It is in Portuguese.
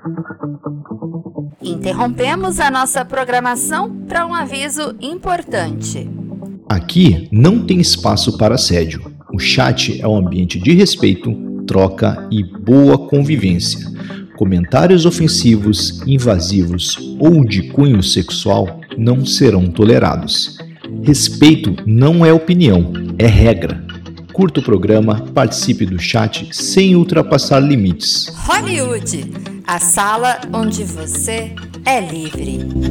Interrompemos a nossa programação para um aviso importante. Aqui não tem espaço para assédio. O chat é um ambiente de respeito, troca e boa convivência. Comentários ofensivos, invasivos ou de cunho sexual não serão tolerados. Respeito não é opinião, é regra. Curta o programa, participe do chat sem ultrapassar limites. Hollywood, a sala onde você é livre.